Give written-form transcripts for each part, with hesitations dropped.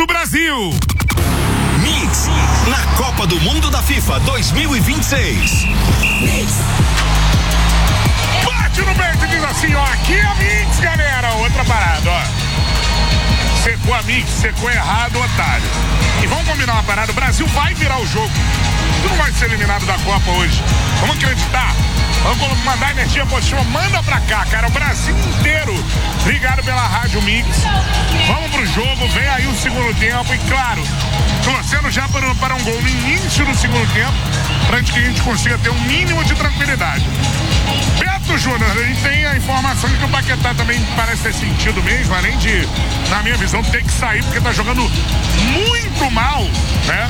do Brasil. Mix na Copa do Mundo da FIFA 2026. Mix. Bate no peito e diz assim, ó, aqui é a Mix, galera. Outra parada, ó. Secou a Mix, secou errado, otário. E vamos combinar uma parada, o Brasil vai virar o jogo. Tu não vai ser eliminado da Copa hoje. Vamos acreditar. Vamos mandar energia positiva, manda pra cá, cara. O Brasil inteiro ligado pela Rádio Mix. Vamos pro jogo, vem aí o segundo tempo. E claro, torcendo já para um gol no início do segundo tempo, pra que a gente consiga ter um mínimo de tranquilidade. Beto Júnior, a gente tem a informação de que o Paquetá também parece ter sentido mesmo, além de, na minha visão, ter que sair, porque tá jogando muito mal, né?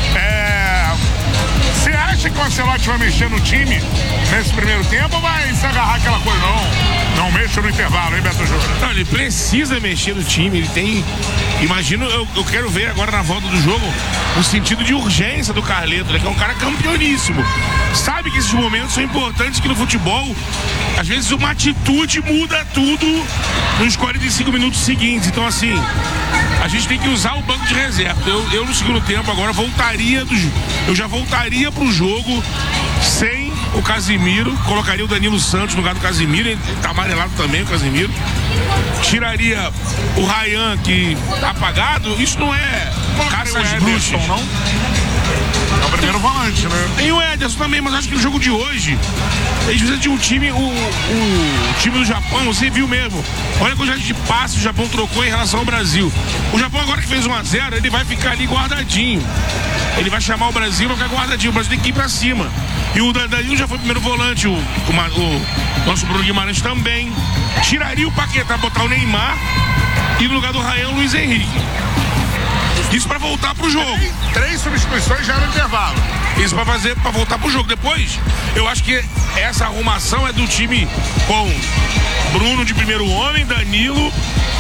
Você acha que o Ancelotti vai mexer no time nesse primeiro tempo ou vai se agarrar aquela coisa? Não mexa no intervalo, hein, Beto Júnior? Não, ele precisa mexer no time, ele tem... Imagino, eu quero ver agora na volta do jogo o sentido de urgência do Carleto, né, que é um cara campeoníssimo. Sabe que esses momentos são importantes, que no futebol, às vezes uma atitude muda tudo nos 45 minutos seguintes. Então, assim, a gente tem que usar o banco de reserva. Eu no segundo tempo agora eu já voltaria pro jogo sem o Casimiro, colocaria o Danilo Santos no lugar do Casimiro, ele tá amarelado também o Casimiro, tiraria o Ryan, que tá apagado. Isso não é caça às bruxas, não? É o primeiro volante, né? Tem o Ederson também, mas acho que no jogo de hoje eles precisam de um time, o time do Japão, você viu mesmo. Olha a quantidade de passes o Japão trocou em relação ao Brasil. O Japão agora que fez 1-0, ele vai ficar ali guardadinho. Ele vai chamar o Brasil, vai ficar guardadinho. O Brasil tem que ir pra cima. E o Danilo já foi o primeiro volante, o nosso Bruno Guimarães também. Tiraria o Paquetá, botar o Neymar e no lugar do Ryan, o Luiz Henrique. Isso pra voltar pro jogo. 3 substituições já no intervalo. Isso pra voltar pro jogo. Depois, eu acho que essa arrumação é do time com Bruno de primeiro homem, Danilo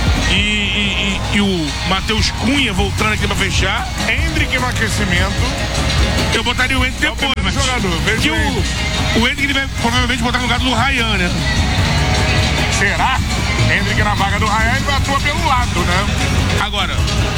e o Matheus Cunha voltando aqui pra fechar. Hendrick no aquecimento. Eu botaria o Hendrick depois, mas jogador, que o Hendrick ele vai provavelmente botar no lugar do Ryan, né? Será? Hendrick na vaga do Ryan e atua pelo lado, né? Agora...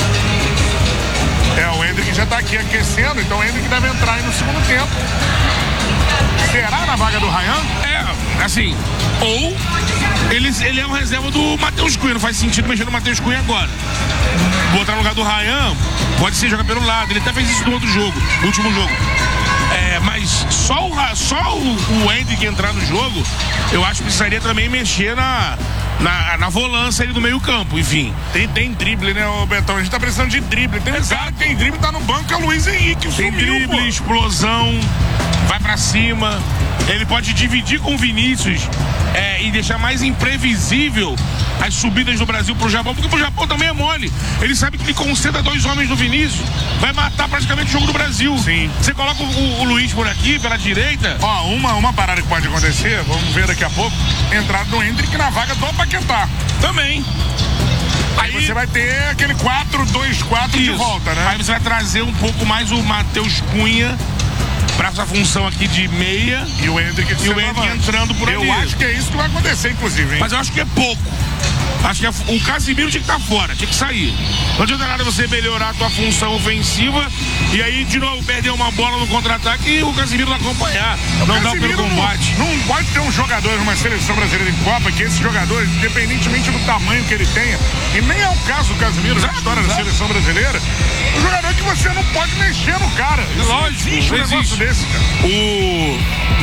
o Hendrick já tá aqui aquecendo, então o Hendrick deve entrar aí no segundo tempo. Será na vaga do Ryan? Assim, ou ele é uma reserva do Matheus Cunha, não faz sentido mexer no Matheus Cunha agora. Botar no lugar do Ryan, pode ser jogar pelo lado, ele até fez isso no outro jogo, no último jogo. Mas só o Hendrick entrar no jogo, eu acho que precisaria também mexer na volância ali do meio campo, enfim. Tem drible, né, Betão? A gente tá precisando de drible. Tem cara que tem drible, tá no banco, é o Luiz Henrique. Tem drible, explosão, vai pra cima. Ele pode dividir com o Vinícius e deixar mais imprevisível as subidas do Brasil pro Japão, porque pro Japão também é mole. Ele sabe que ele concentra 2 homens no Vinícius, vai matar praticamente o jogo do Brasil. Sim. Você coloca o Luiz por aqui, pela direita. Ó, uma parada que pode acontecer, vamos ver daqui a pouco, entrada do Hendrick na vaga do Paquetá. Também. Aí você vai ter aquele 4-2-4 de volta, né? Aí você vai trazer um pouco mais o Matheus Cunha pra essa função aqui de meia e o Hendrick entrando por ali. Eu acho que é isso que vai acontecer, inclusive, hein? Mas eu acho que é pouco. Acho que o Casimiro tinha que estar fora, tinha que sair. Não adianta nada você melhorar a tua função ofensiva e aí de novo perder uma bola no contra-ataque e o Casimiro não acompanhar. Não dá pelo combate. Não pode ter um jogador numa seleção brasileira de Copa que esse jogador, independentemente do tamanho que ele tenha, e nem é o caso do Casimiro na história da seleção brasileira, um jogador que você não pode mexer no cara. Lógico, existe um negócio desse, cara. O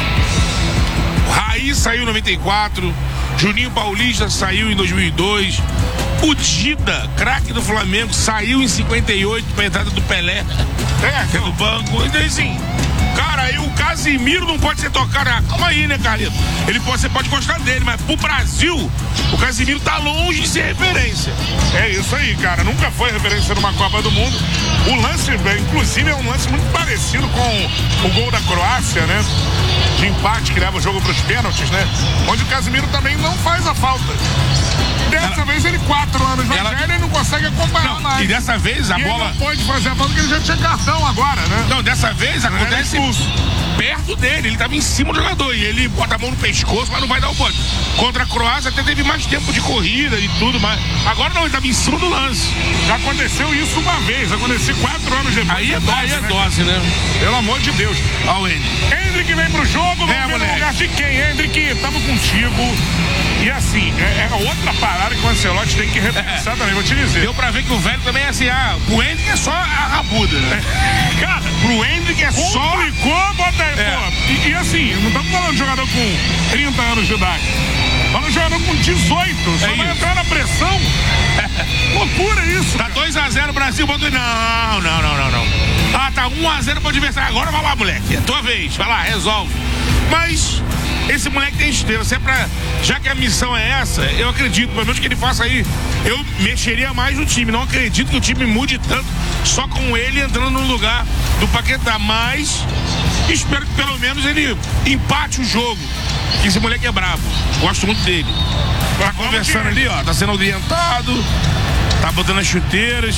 Raí saiu em 94, Juninho Paulista saiu em 2002, o Dida, craque do Flamengo, saiu em 58 pra entrada do Pelé, que é do banco. Então assim, cara, aí o Casimiro não pode ser tocado. Calma aí, né, Carlito? Você pode gostar dele, mas pro Brasil, o Casimiro tá longe de ser referência. É isso aí, cara. Nunca foi referência numa Copa do Mundo. O lance, inclusive, é um lance muito parecido com o gol da Croácia, né? De empate, que leva o jogo pros pênaltis, né? Onde o Casimiro também não faz a falta. dessa vez ele 4 anos mais velho e não consegue acompanhar mais. E dessa vez a bola... Ele não pode fazer a falta porque ele já tinha cartão agora, né? Não, dessa vez acontece perto dele, ele tava em cima do jogador e ele bota a mão no pescoço, mas não vai dar o bote. Contra a Croácia até teve mais tempo de corrida e tudo, mas agora não, ele tava em cima do lance. Já aconteceu isso uma vez, aconteceu 4 anos depois. Aí é dose, né? Pelo amor de Deus. Olha o Hendrick. Hendrick vem pro jogo, vamos ver no lugar de quem? Hendrick, tamo contigo. E assim, é outra parada que o Ancelotti tem que repensar também, vou te dizer. Deu pra ver que o velho também é assim, o Hendrick é só a rabuda, né? Cara, pro Hendrick é só... Complicou, bota aí, pô. E assim, não estamos falando de jogador com 30 anos de idade. Falando de jogador com 18, só vai entrar na pressão. Loucura isso. Tá 2-0 Brasil, bota... Não. Ah, tá 1-0 pro adversário. Agora vai lá, moleque. É tua vez. Vai lá, resolve. Mas esse moleque tem estrela. Se é pra... Já que a missão é essa, eu acredito, pelo menos que ele faça aí, eu mexeria mais no time. Não acredito que o time mude tanto só com ele entrando no lugar do Paquetá. Mas espero que pelo menos ele empate o jogo. Que esse moleque é brabo. Gosto muito dele. Tá conversando ali, ó. Tá sendo orientado. Tá botando as chuteiras.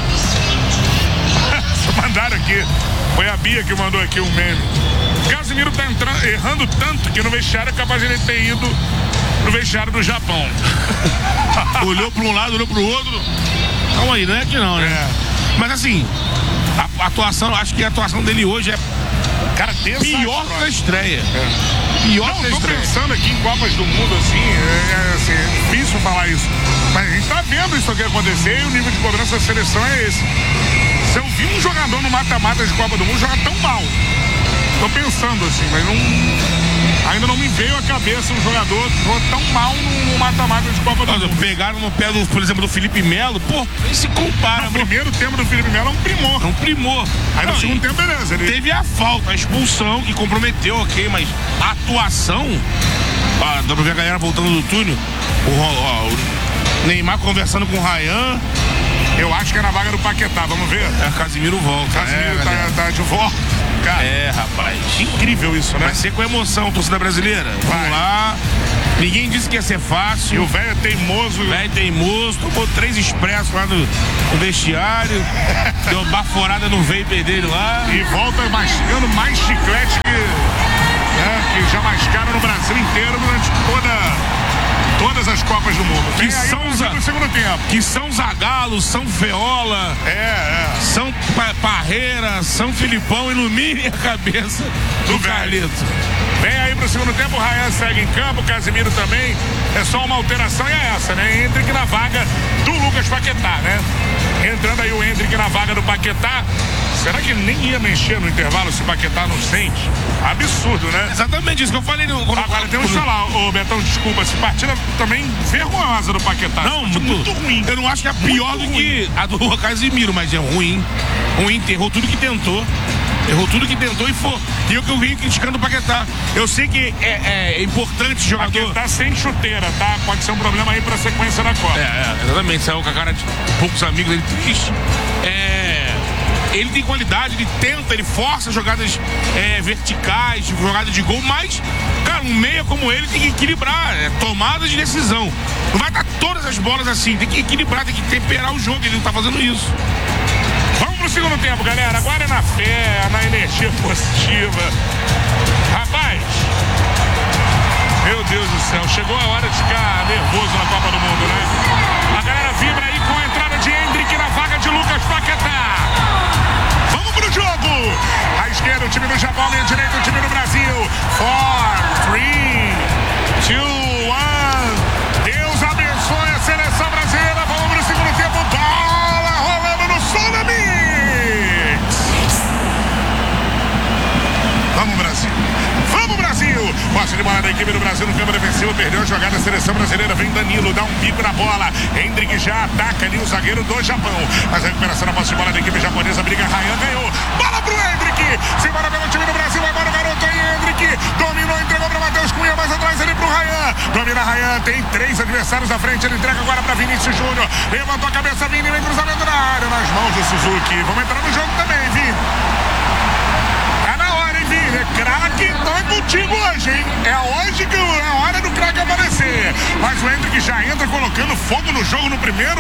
Mandaram aqui. Foi a Bia que mandou aqui um meme. Casimiro tá errando tanto que no vestiário é capaz de ele ter ido pro vestiário do Japão. Olhou pra um lado, olhou pro outro. Calma aí, não é que não, né? Mas assim, a atuação, acho que a atuação dele hoje é, cara, pior que a estreia. Pior que a estreia. Eu tô pensando aqui em Copas do Mundo, assim, é difícil falar isso. Mas a gente tá vendo isso aqui acontecer e o nível de cobrança da seleção é esse. Se eu vi um jogador no mata-mata de Copa do Mundo jogar tão mal, tô pensando assim, mas ainda não me veio à cabeça um jogador que jogou tão mal no mata-mata de Copa do Mundo. Pegaram no pé, por exemplo, do Felipe Melo, pô, nem se compara. O primeiro tempo do Felipe Melo é um primor. É um primor. Aí no segundo tempo, beleza. Ele... Teve a falta, a expulsão que comprometeu, ok, mas a atuação, dá pra ver a galera voltando do túnel, o Neymar conversando com o Ryan. Eu acho que é na vaga do Paquetá, vamos ver. Casimiro volta. Casimiro tá de volta. Cara, rapaz. Incrível isso, né? Vai ser com emoção, torcida brasileira. Vamos lá. Ninguém disse que ia ser fácil. E o velho é teimoso. Tomou 3 expressos lá no vestiário. Deu uma baforada no vapor dele lá. E volta mastigando mais chiclete que já mascaram no Brasil inteiro durante todas as Copas do Mundo. Que são no segundo tempo. Que são Zagallo, São Feola, São Parreira, São Filipão, ilumine a cabeça do Carlito. Vem aí pro segundo tempo, o Ryan segue em campo, o Casimiro também. É só uma alteração e é essa, né? Hendrick na vaga do Lucas Paquetá, né? Entrando aí o Hendrick na vaga do Paquetá. Será que ele nem ia mexer no intervalo se o Paquetá não sente? Absurdo, né? Exatamente isso que eu falei. Agora temos que falar, Betão, desculpa, essa partida também vergonhosa do Paquetá. Não, muito ruim. Eu não acho que é pior do que a do Casimiro, mas é ruim. Errou tudo que tentou. E eu que eu venho criticando o Paquetá. Eu sei que é importante o jogador. Paquetá sem chuteira, tá? Pode ser um problema aí pra sequência da Copa. Exatamente. Saiu com a cara de poucos amigos, ele triste. Ele tem qualidade, ele tenta, ele força jogadas verticais, jogadas de gol, mas, cara, um meia como ele tem que equilibrar, tomada de decisão. Não vai dar todas as bolas assim, tem que equilibrar, tem que temperar o jogo, ele não tá fazendo isso. Vamos pro segundo tempo, galera. Agora é na fé, na energia positiva. Rapaz, meu Deus do céu, chegou a hora de ficar nervoso na Copa do Mundo, né? A galera vibra aí com a entrada de Hendrick na vaga de Lucas Paquetá. Vamos pro jogo! À esquerda, o time do Japão, à direita, o time do Brasil. 4, 3, 2, 1. Deus abençoe a seleção brasileira. Vamos pro segundo tempo. Bola rolando no som da Mix. Vamos, Brasil. Vamos, Brasil! Posse de bola da equipe do Brasil no campo defensivo. Perdeu a jogada, a seleção brasileira. Vem Danilo, dá um bico na bola. Hendrick já ataca ali o zagueiro do Japão. Mas a recuperação na posse de bola da equipe japonesa. Briga Ryan, ganhou. Bola pro Hendrick. Se bora pelo time do Brasil. Agora o garoto aí, Hendrick. Dominou, entregou pra Matheus Cunha. Mais atrás ali pro Ryan. Domina Ryan. Tem 3 adversários à frente. Ele entrega agora pra Vinícius Júnior. Levantou a cabeça, Vini. Vem cruzamento na área. Nas mãos do Suzuki. Vamos entrar no jogo também, Vini. Tá na hora, hein, Vini? ele é craque, então é contigo hoje, hein? É hoje que é a hora do craque aparecer. Mas o Hendrick já entra colocando fogo no jogo no primeiro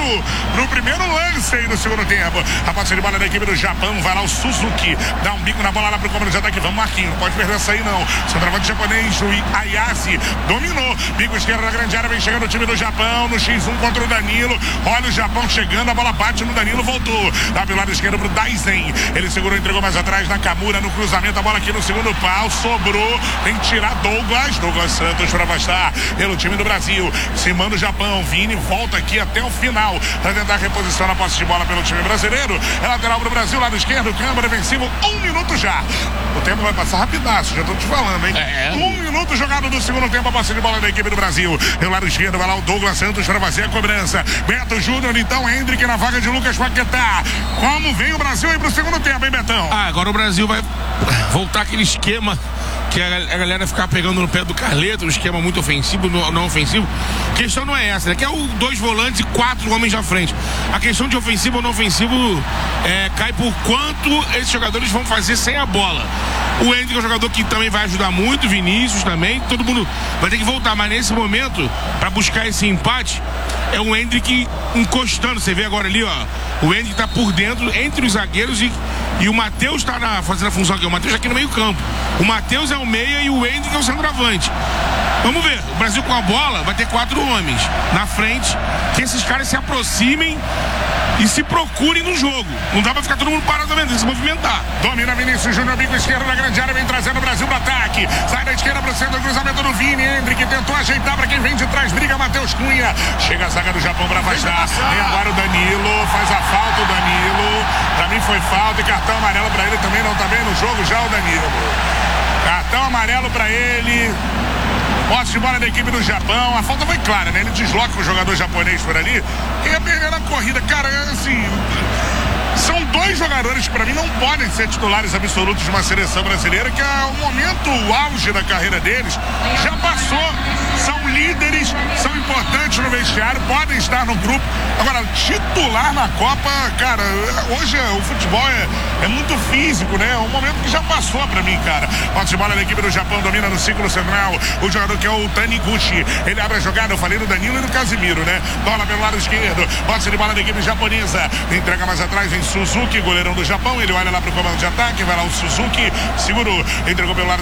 lance aí no segundo tempo. A posse de bola da equipe do Japão, vai lá o Suzuki, dá um bico na bola lá pro comando de ataque. Vamos, Marquinhos, não pode perder essa aí não. Centroavante japonês, o Ayase, dominou. Bico esquerdo na grande área, vem chegando o time do Japão no X1 contra o Danilo. Olha o Japão chegando, a bola bate no Danilo, voltou. Dá pelo lado esquerdo pro Daisen. Ele segurou, entregou mais atrás na Kamura, no cruzamento, a bola aqui no segundo pau, sobrou. Tem que tirar Douglas Santos para afastar pelo time do Brasil. Se manda o Japão, Vini volta aqui até o final para tentar reposição na posse de bola pelo time brasileiro. É lateral pro Brasil, lado esquerdo, câmara vencível, 1 minuto já. O tempo vai passar rapidaço, já tô te falando, hein? 1 minuto jogado do segundo tempo, a posse de bola da equipe do Brasil. Pelo lado esquerdo vai lá o Douglas Santos para fazer a cobrança. Beto Júnior, então, Hendrick na vaga de Lucas Paquetá. Como vem o Brasil aí pro segundo tempo, hein, Betão? Agora o Brasil vai voltar aquele esquema que a galera ficar pegando no pé do Carleto, um esquema muito ofensivo, não ofensivo. A questão não é essa, né? Que é o 2 volantes e 4 homens à frente. A questão de ofensivo ou não ofensivo cai por quanto esses jogadores vão fazer sem a bola. O Hendrick é um jogador que também vai ajudar muito, Vinícius também, todo mundo vai ter que voltar, mas nesse momento, para buscar esse empate, é o Hendrick encostando. Você vê agora ali, ó, o Hendrick tá por dentro, entre os zagueiros e o Matheus tá fazendo a função aqui. O Matheus aqui no meio campo. O Matheus é o meia e o Hendrick é o centroavante. Vamos ver, o Brasil com a bola vai ter 4 homens na frente, que esses caras se aproximem e se procurem no jogo. Não dá pra ficar todo mundo parado também, tem que se movimentar. Domina Vinícius Júnior, bico esquerdo na grande área, vem trazendo o Brasil pro ataque. Sai da esquerda pro centro, cruzamento do Vini. Hendrick tentou ajeitar pra quem vem de trás, briga Matheus Cunha. Chega a zaga do Japão pra afastar. Vem agora o Danilo, faz a falta o Danilo. Pra mim foi falta e cartão amarelo pra ele também, não tá bem no jogo já o Danilo. Cartão amarelo pra ele. Posse de bola da equipe do Japão. A falta foi clara, né? Ele desloca o jogador japonês por ali e ia perder a corrida. Cara, assim, são 2 jogadores que pra mim não podem ser titulares absolutos de uma seleção brasileira, que é o momento, o auge da carreira deles já passou. São líderes, são importantes no vestiário, podem estar no grupo. Agora, titular na Copa, cara, hoje o futebol é muito físico, né? É um momento que já passou pra mim, cara. Posse de bola da equipe do Japão, domina no círculo central o jogador que é o Taniguchi. Ele abre a jogada, eu falei do Danilo e do Casimiro, né? Bola pelo lado esquerdo, posse de bola da equipe japonesa. Entrega mais atrás, vem Suzuki, goleirão do Japão. Ele olha lá pro comando de ataque, vai lá o Suzuki, segurou, entregou pelo lado